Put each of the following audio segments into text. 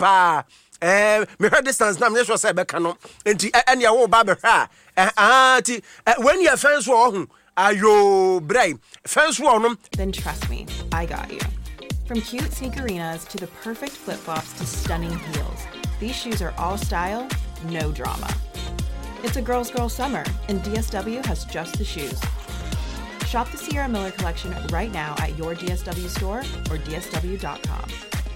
pa me heard distance na me sure say be ka no enti ene wo ba be ha ti when you fence wo hu ayo brai fence wo no. Then trust me, I got you. From cute sneakerinas to the perfect flip-flops to stunning heels, these shoes are all style, no drama. It's a girl's girl summer, and DSW has just the shoes. Shop the Sierra Miller collection right now at your DSW store or dsw.com.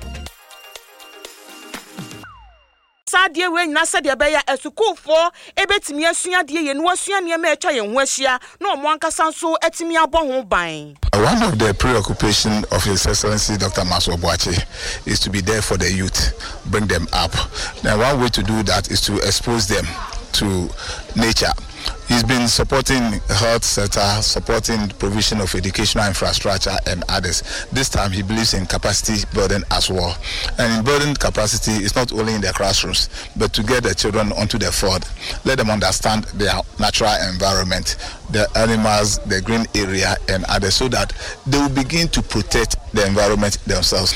Sadia we na sadia be ya esukufo ebetimi asua de ye no asua ne ma etwa ye ho ahia na omo ankasa nso etimi abo ho ban. One of the preoccupation of His Excellency Dr. Maso Boache is to be there for the youth, bring them up. Now one way to do that is to expose them to nature. He's been supporting health sector, supporting provision of educational infrastructure and others. This time he believes in capacity building as well. And in building capacity, it's not only in the classrooms, but to get the children onto the field, let them understand their natural environment, the animals, the green area and others, so that they will begin to protect the environment themselves.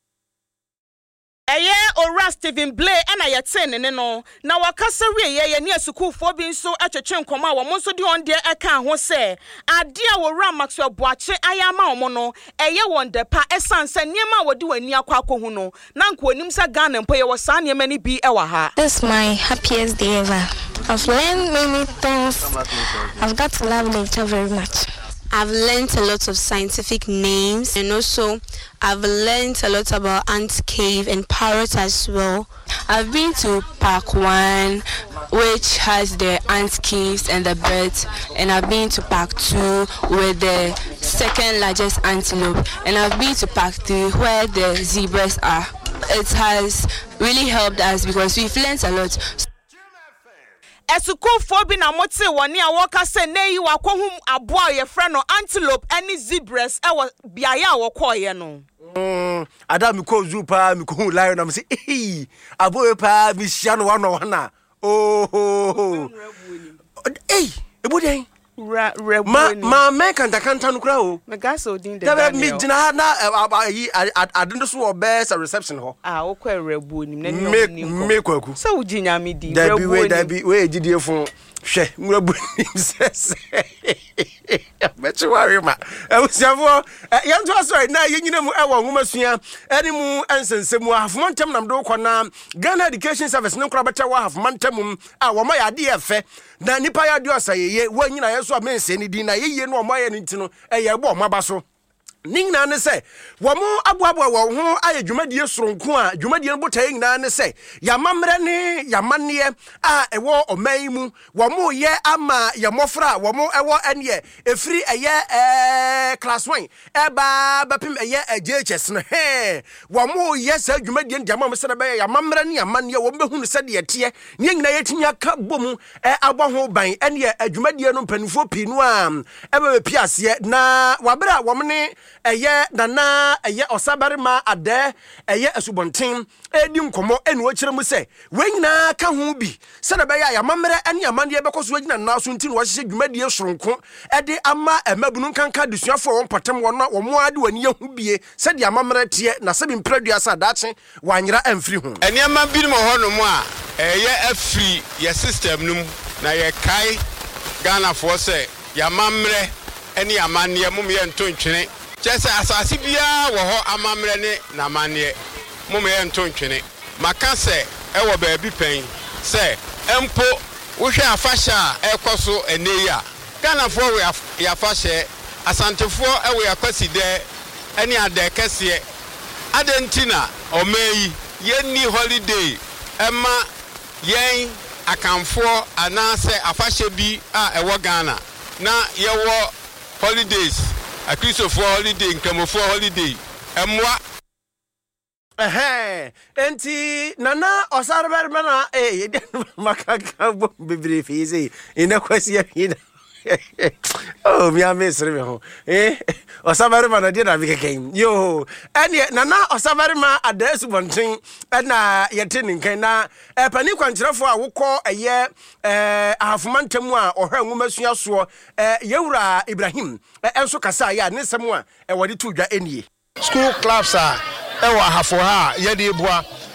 Eye ora Stephen Blay na ye ten ne no na wakasa we ye ne asukufo bi nso atwetwe nkoma wo nso de on de eka ho se ade a wora Maxwell Boache ayama wo no eye won de pa esanse niema wodi wani akwa hu no na nko onim sa Ghana mpo ye wo sa niema ni bi e wa ha. This is my happiest day ever. I've learned many things. I've got to love nature very much. I've learned a lot of scientific names, and also I've learned a lot about ant cave and parrot as well. I've been to Park 1, which has the ant caves and the birds, and I've been to Park 2 with the second largest antelope, and I've been to Park 3 where the zebras are. It has really helped us because we've learned a lot. Esukufo bi na mote woni a woka se neyi wakohum aboa ye frɛ no antelope ani zebras e wo biaye a wokoye no. Adam ko zoo pa mi ko lion am say aboe pa mi hia no wa na oh ebuden ma me kanta no kra o me gas odin de da mi dina na adendo so obese reception ho wo kwa rebu ni na ni me kwaku so ujinya mi di rebu da bi we ejidie fun hwe rebu ni sese mechi wari ma usiafo yanto asori na yenyina mu ewo nwomasua eni mu ensensemu hafomantem nam do kwana Ghana Education Service ne kra beta wa hafomantem a wo ma ya de efe na nipa ya de osayeye wanyina yeso amense ni din na yeye no omo ya ni ntino eye bo omaba so ningna ne se wo mo aboabo wo ho aye dwumadie soronko a dwumadie no botaye nyina ne se yamamre ne yamanne a ewo oman mu wo mo ye ama yamofra wo mo ewo ene efiri eye class 1 eba bapim eye JHS no wo mo ye sa dwumadie ndama mo se na be yamamre ne yamanne wo behunu se de yete ne nyina yetinya ka bom abo ho ban ene adwumadie no mpanifo pinu a eba piase na wabra wo ne eye nana eye osabarima ade eye asubonten edi nkomo enu okire mu se wenyina ka ho bi se na be ya mamre ene amande bekoso agina na so ntin wo hye dwumadie soronko ede ama emabunu kanka desuafo won patem won wo mo ade wani hu bie se de amamre tie na se bi mpradua sa dache wanyira amfiri ho ene ama bi no ho no mu a eye afiri ye system num na ye kai Ghana for se ya mamre ene amane mum ye ntontwene Chesa asasi bia wo ho amamre ne na mane mume entontwene makase e wo baabi pen se empo wo hwe afasha ekoso eneya Ghana for we afasha asantefo e we akwaside ene ade kese adentina omeyi yenni holiday ema yen akamfo anase afasha bi a ewo Ghana na yewo holidays a Christopher holiday nkamofo holiday emwa enti nana osarberma na makaka bibiri fizi ina kwasi ina oh mi amesre me ho osabarima na dia na bikeken yo ene nana osabarima adesu bonten na yete ninkan na pani kwankyerefo a wokọ eye ahafomantam a ohwa nwumasua so yewura Ibrahim enso kasa ya ne semu a wode to dwa enie school clubs are ewa hafo ha ye de bua